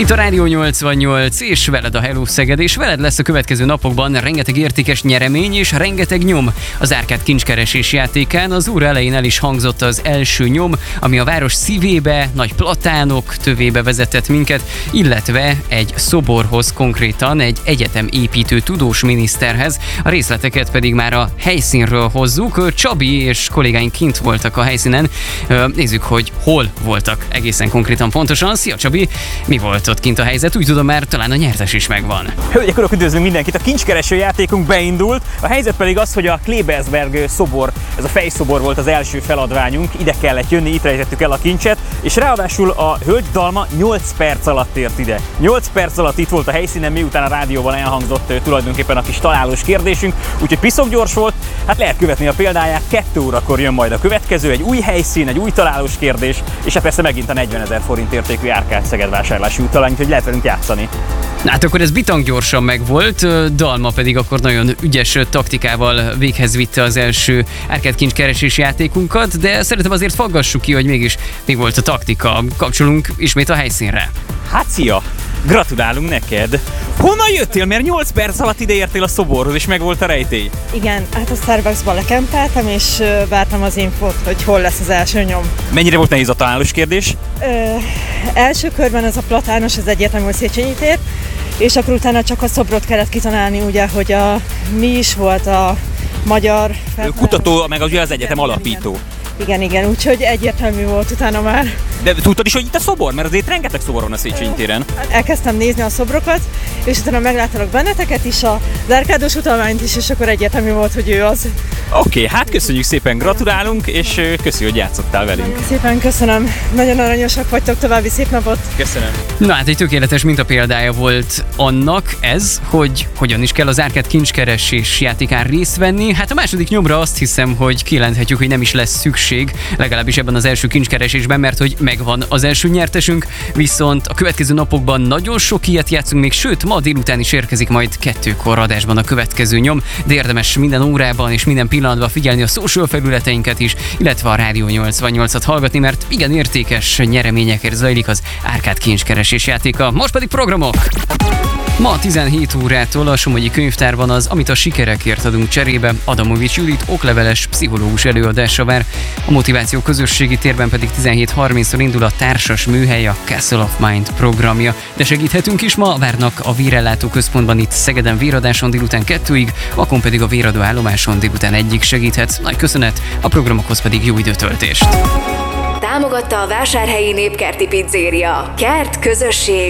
Itt a Rádió 88, és veled a Hello Szeged, és veled lesz a következő napokban rengeteg értékes nyeremény és rengeteg nyom. Az Árkád kincskeresés játékán az óra elején el is hangzott az első nyom, ami a város szívébe, nagy platánok tövébe vezetett minket, illetve egy szoborhoz, konkrétan egy egyetemépítő tudós miniszterhez. A részleteket pedig már a helyszínről hozzuk. Csabi és kollégáink kint voltak a helyszínen. Nézzük, hogy hol voltak egészen konkrétan pontosan. Szia Csabi, mi volt ott kint a helyzet? Úgy tudom, már talán a nyertes is megvan. Hölgyek, urak, üdvözlünk mindenkit! A kincskereső játékunk beindult. A helyzet pedig az, hogy a Klebersberg szobor, ez a fejszobor volt az első feladványunk. Ide kellett jönni, itt rejtettük el a kincset, és ráadásul a hölgy dalma 8 perc alatt ért ide. 8 perc alatt itt volt a helyszínen, miután a rádióban elhangzott tulajdonképpen a kis találós kérdésünk, úgyhogy piszok gyors volt. Hát lehet követni a példáját, 2 órakor jön majd a következő, egy új helyszín, egy új találós kérdés, és hát persze megint a 40 000 forint értékű Árkád Szeged vásárlási utalvány, úgyhogy lehet velünk játszani. Na hát akkor ez bitang gyorsan megvolt, Dalma pedig akkor nagyon ügyes taktikával véghez vitte az első Árkád kincskeresés játékunkat, de szerintem azért faggassuk ki, hogy mégis mi volt a taktika. Kapcsolunk ismét a helyszínre. Hát szia! Gratulálunk neked! Honnan jöttél? Mert 8 perc alatt ide értél a szoborhoz, és megvolt a rejtély. Igen, hát a Starbucksban lekempeltem, és vártam az infót, hogy hol lesz az első nyom. Mennyire volt nehéz a találós kérdés? Első körben ez a platános, az egyértelmű Széchenyi tér, és akkor utána csak a szobrot kellett kitalálni, ugye, hogy mi is volt a magyar kutató, meg ugye az egyetem alapító. Igen, úgyhogy egyértelmű volt utána már. De tudtad is, hogy itt a szobor? Mert azért rengeteg szobor van a Széchenyi téren. Elkezdtem nézni a szobrokat, és utána megláttalak benneteket is, az árkádos utalványt is, és akkor egyértelmű volt, hogy ő az. Oké, hát köszönjük szépen, gratulálunk, és köszönjük, hogy játszottál velünk. Nagyon szépen köszönöm, nagyon aranyosak vagytok, további szép napot. Köszönöm. Na hát egy tökéletes mintapéldája volt annak ez, hogy hogyan is kell az Árkád kincskeresés játékán részt venni. Hát a második nyomra azt hiszem, hogy kijelenthetjük, hogy nem is lesz szükség, legalábbis ebben az első kincskeresésben, mert hogy megvan az első nyertesünk, viszont a következő napokban nagyon sok ilyet játszunk még, sőt, ma délután is érkezik majd 2-kor adásban a következő nyom, de érdemes minden órában és minden pillanatban figyelni a social felületeinket is, illetve a Rádió 88-at hallgatni, mert igen értékes nyereményekért zajlik az Árkád kincskeresés játéka. Most pedig programok! Ma 17 órától a Somogyi Könyvtárban az Amit a sikerekért adunk cserébe Adamovics Judit okleveles pszichológus előadása vár. A Motiváció közösségi térben pedig 17:30-tól indul a társas műhely, a Castle of Mind programja. De segíthetünk is, ma várnak a Vérellátó Központban itt Szegeden véradáson délután 2-ig, Vakon pedig a véradó állomáson délután 1-ig segíthet. Nagy köszönet, a programokhoz pedig jó időtöltést! Támogatta a Vásárhelyi Népkerti Pizzéria. Kert, közösség,